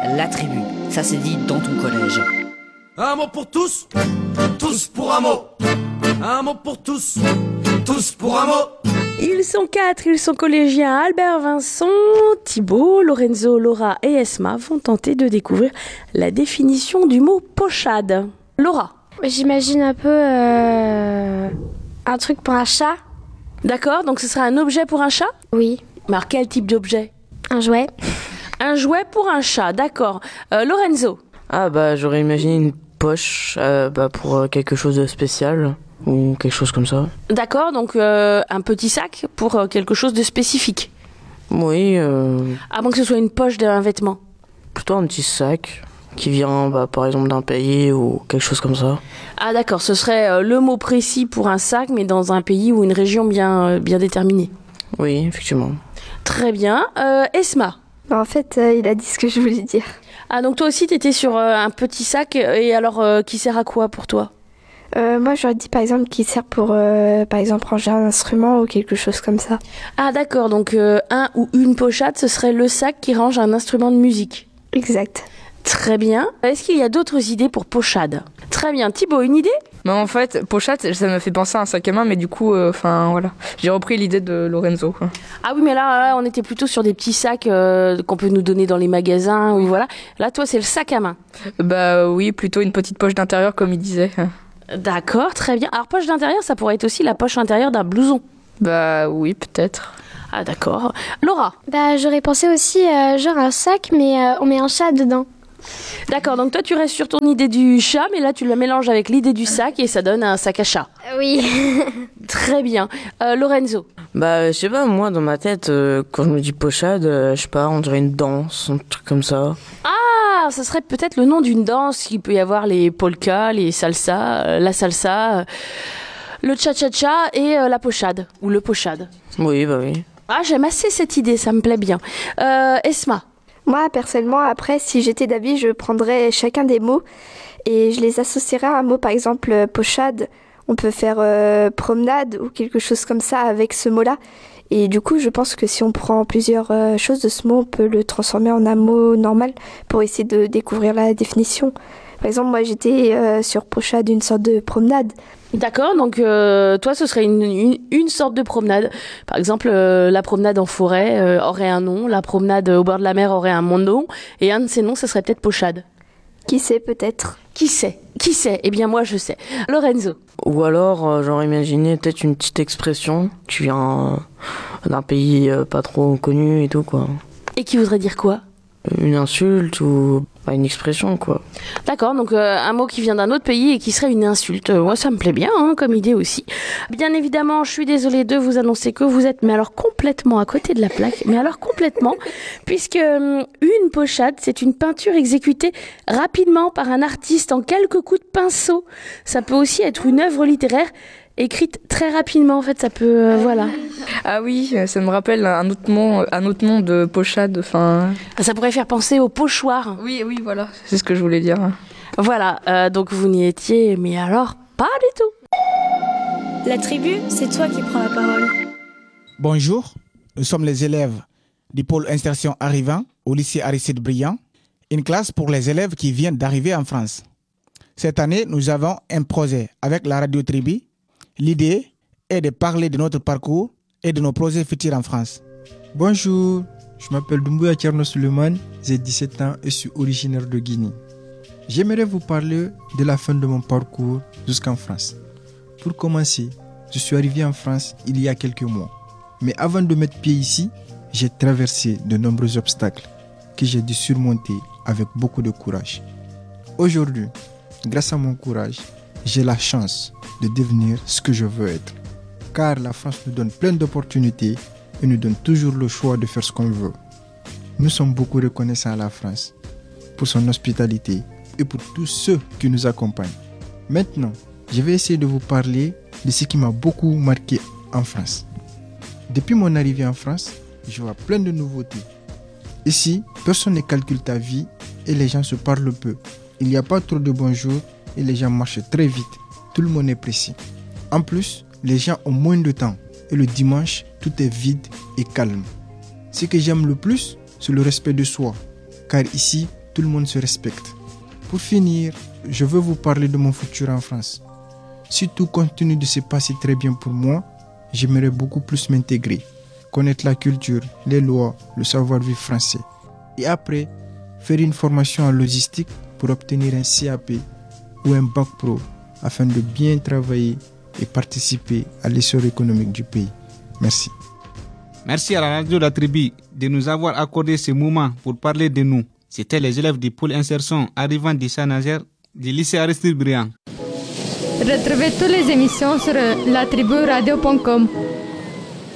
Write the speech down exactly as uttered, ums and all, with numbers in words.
la tribu. Ça c'est dit dans ton collège. Un mot pour tous, tous pour un mot. Un mot pour tous, tous pour un mot. Ils sont quatre, ils sont collégiens. Albert, Vincent, Thibaut, Lorenzo, Laura et Esma vont tenter de découvrir la définition du mot pochade. Laura. J'imagine un peu euh, un truc pour un chat. D'accord, donc ce sera un objet pour un chat ? Oui. Mais alors quel type d'objet ? Un jouet. Un jouet pour un chat, d'accord. Euh, Lorenzo. Ah bah j'aurais imaginé une poche euh, bah, pour quelque chose de spécial ou quelque chose comme ça. D'accord, donc euh, un petit sac pour euh, quelque chose de spécifique. Oui. Euh... À moins que ce soit une poche d'un vêtement. Plutôt un petit sac qui vient bah, par exemple d'un pays ou quelque chose comme ça. Ah d'accord, ce serait euh, le mot précis pour un sac mais dans un pays ou une région bien, euh, bien déterminée. Oui, effectivement. Très bien. Euh, Esma. Bah, en fait, euh, il a dit ce que je voulais dire. Ah, donc toi aussi, t'étais sur euh, un petit sac, et alors, euh, qui sert à quoi pour toi ? euh, Moi, j'aurais dit, par exemple, qu'il sert pour, euh, par exemple, ranger un instrument ou quelque chose comme ça. Ah, d'accord, donc euh, un ou une pochade, ce serait le sac qui range un instrument de musique. Exact. Très bien. Est-ce qu'il y a d'autres idées pour pochade ? Très bien. Thibaut, une idée ? Mais en fait, pochade, ça me fait penser à un sac à main, mais du coup, enfin euh, voilà, j'ai repris l'idée de Lorenzo. Quoi. Ah oui, mais là, là, on était plutôt sur des petits sacs euh, qu'on peut nous donner dans les magasins, ou voilà. Là, toi, c'est le sac à main. Bah oui, plutôt une petite poche d'intérieur, comme il disait. D'accord, très bien. Alors, poche d'intérieur, ça pourrait être aussi la poche intérieure d'un blouson. Bah oui, peut-être. Ah d'accord. Laura ? Bah j'aurais pensé aussi euh, genre un sac, mais euh, on met un chat dedans. D'accord, donc toi tu restes sur ton idée du chat, mais là tu la mélanges avec l'idée du sac et ça donne un sac à chat. Oui. Très bien. Euh, Lorenzo ? Bah, je sais pas, moi, dans ma tête, euh, quand je me dis pochade, euh, je sais pas, on dirait une danse, un truc comme ça. Ah, ça serait peut-être le nom d'une danse. Il peut y avoir les polkas, les salsa, euh, la salsa, euh, le cha-cha-cha et euh, la pochade, ou le pochade. Oui, bah oui. Ah, j'aime assez cette idée, ça me plaît bien. Euh, Esma ? Moi, personnellement, après, si j'étais d'avis, je prendrais chacun des mots et je les associerais à un mot, par exemple, euh, pochade. On peut faire euh, promenade ou quelque chose comme ça avec ce mot-là. Et du coup, je pense que si on prend plusieurs euh, choses de ce mot, on peut le transformer en un mot normal pour essayer de découvrir la définition. Par exemple, moi, j'étais euh, sur pochade, une sorte de promenade. D'accord, donc euh, toi, ce serait une, une, une sorte de promenade. Par exemple, euh, la promenade en forêt euh, aurait un nom, la promenade au bord de la mer aurait un nom, et un de ces noms, ce serait peut-être pochade. Qui sait, peut-être. Qui sait ? Qui sait ? Eh bien, moi, je sais. Lorenzo ? Ou alors, euh, j'aurais imaginé peut-être une petite expression qui vient euh, d'un pays euh, pas trop connu et tout, quoi. Et qui voudrait dire quoi ? Une insulte ou bah, une expression, quoi. D'accord, donc euh, un mot qui vient d'un autre pays et qui serait une insulte. Euh, moi, ça me plaît bien, hein, comme idée aussi. Bien évidemment, je suis désolée de vous annoncer que vous êtes, mais alors complètement à côté de la plaque, mais alors complètement, puisque euh, une pochade, c'est une peinture exécutée rapidement par un artiste en quelques coups de pinceau. Ça peut aussi être une œuvre littéraire écrite très rapidement, en fait, ça peut, euh, voilà. Ah oui, ça me rappelle un autre nom, un autre nom de pochade, enfin... Ça pourrait faire penser au pochoir. Oui, oui, voilà, c'est ce que je voulais dire. Voilà, euh, donc vous n'y étiez, mais alors, pas du tout. La tribu, c'est toi qui prends la parole. Bonjour, nous sommes les élèves du pôle insertion arrivant au lycée Aristide Briand, une classe pour les élèves qui viennent d'arriver en France. Cette année, nous avons un projet avec la radio Tribu. L'idée est de parler de notre parcours et de nos projets futurs en France. Bonjour, je m'appelle Doumbouya Tcherno Suleiman, j'ai dix-sept ans et suis originaire de Guinée. J'aimerais vous parler de la fin de mon parcours jusqu'en France. Pour commencer, je suis arrivé en France il y a quelques mois. Mais avant de mettre pied ici, j'ai traversé de nombreux obstacles que j'ai dû surmonter avec beaucoup de courage. Aujourd'hui, grâce à mon courage, j'ai la chance de devenir ce que je veux être. Car la France nous donne plein d'opportunités et nous donne toujours le choix de faire ce qu'on veut. Nous sommes beaucoup reconnaissants à la France pour son hospitalité et pour tous ceux qui nous accompagnent. Maintenant, je vais essayer de vous parler de ce qui m'a beaucoup marqué en France. Depuis mon arrivée en France, je vois plein de nouveautés. Ici, personne ne calcule ta vie et les gens se parlent peu. Il n'y a pas trop de bonjour et les gens marchent très vite. Tout le monde est précis. En plus, les gens ont moins de temps et le dimanche, tout est vide et calme. Ce que j'aime le plus, c'est le respect de soi. Car ici, tout le monde se respecte. Pour finir, je veux vous parler de mon futur en France. Si tout continue de se passer très bien pour moi, j'aimerais beaucoup plus m'intégrer, connaître la culture, les lois, le savoir-vivre français. Et après, faire une formation en logistique pour obtenir un C A P ou un bac pro afin de bien travailler et participer à l'essor économique du pays. Merci. Merci à la radio La Tribu de nous avoir accordé ce moment pour parler de nous. C'était les élèves du pôle insertion arrivant de Saint-Nazaire du lycée Aristide Briand. Retrouvez toutes les émissions sur la tribu radio point com.